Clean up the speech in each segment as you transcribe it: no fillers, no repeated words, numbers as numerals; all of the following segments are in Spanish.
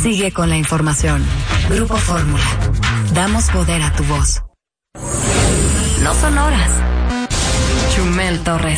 Sigue con la información. Grupo Fórmula. Damos poder a tu voz. No son horas. Chumel Torres.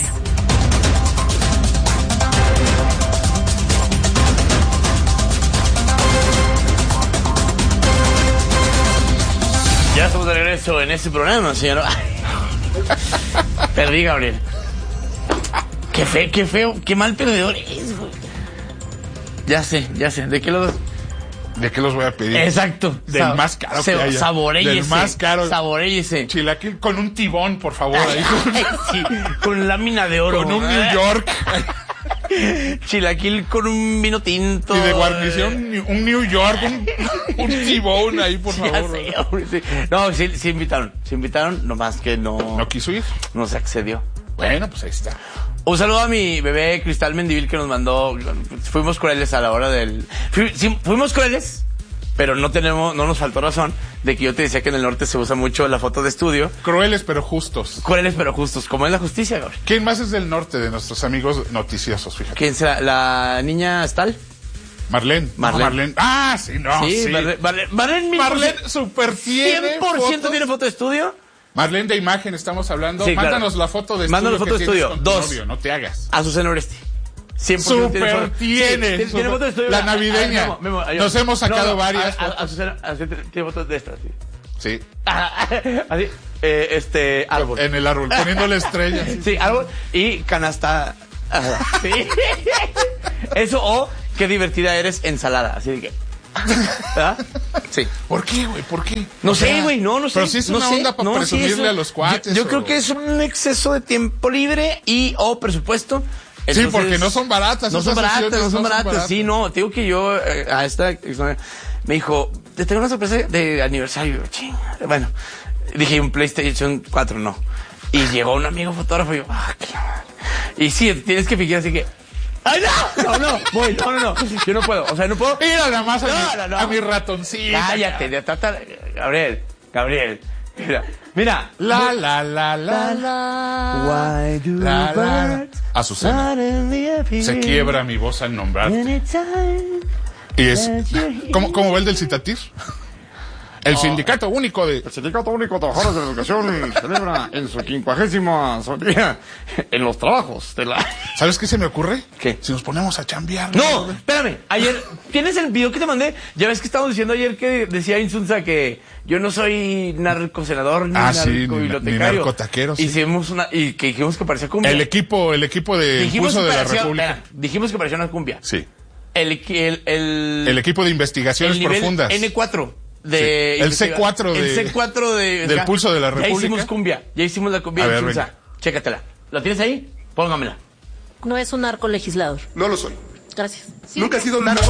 Ya estamos de regreso en este programa, señor. Perdí, Gabriel. Qué feo, qué mal perdedor es, güey. Ya sé. ¿De qué los voy a pedir? Exacto. Del más caro que haya. Saboréyese. Del más caro. Saboréyese. Chilaquil con un tibón, por favor. Ahí. Sí, con lámina de oro. Con un New York. Chilaquil con un vino tinto. Y de guarnición, un New York, un tibón ahí, por favor. Sé, sí. No, sí invitaron, nomás que no... ¿No quiso ir? No se accedió. Bueno, pues ahí está. Un saludo a mi bebé Cristal Mendivil que nos mandó. Fuimos crueles a la hora del... Fuimos crueles, pero no nos faltó razón de que yo te decía que en el norte se usa mucho la foto de estudio. Crueles pero justos. Crueles pero justos, como es la justicia, Gabriel. ¿Quién más es del norte de nuestros amigos noticiosos, fíjate? ¿Quién será? ¿La niña Stal? Marlene. Ah, sí, no, sí. Marlene super tiene 100% tiene foto de estudio. Marlene de imagen, estamos hablando. Sí, Mándanos claro. La foto de estudio. Mándanos foto de estudio. Con 2. novio, no te hagas. Azucena Oresti. 100% Super tiene. Tiene foto de estudio. La navideña. Memo, nos hemos sacado varias. Azucena tiene fotos de estas, sí. Sí. Así, árbol. En el árbol, poniéndole estrellas. Sí, árbol y canasta. Sí. Eso o qué divertida eres ensalada. Así de que. ¿Verdad? Sí. ¿Por qué, güey? ¿Por qué? No sé, güey, no sé. Pero sí es una onda para presumirle a los cuates. Yo creo que es un exceso de tiempo libre o presupuesto. Entonces, sí, porque no son baratas. No son baratas. Sí, no. Te digo que yo a esta me dijo, te tengo una sorpresa de aniversario. Bueno, dije un PlayStation 4, no. Y llegó un amigo fotógrafo y yo, qué madre. Y sí, tienes que fingir así que... ¡Ay, no! No, yo no puedo, o sea, no puedo. Mira nada más a mi ratoncito. Cállate, de trata... Gabriel, mira. La. Why do birds Azucena. Se quiebra mi voz al nombrarte. Y es... ¿Cómo va el del Citatir? El Sindicato Único de Trabajadores de la Educación celebra en su 50ª día en los trabajos de la... ¿Sabes qué se me ocurre? ¿Qué? Si nos ponemos a chambear. No, espérame. Ayer, ¿tienes el video que te mandé? Ya ves que estábamos diciendo ayer que decía Insunza que yo no soy narcosenador ni narcobibliotecario. Ni narcotaquero, sí. Hicimos y que dijimos que parecía cumbia. El equipo de Pulso de la República. Dijimos que parecía una cumbia. Sí. El equipo de investigaciones profundas. N4. El C4 del Pulso de la República. Ya hicimos cumbia. Ya hicimos la cumbia. A ver, chécatela. ¿La tienes ahí? Póngamela. No es un narcolegislador. No lo soy. Gracias. Nunca he sido narco.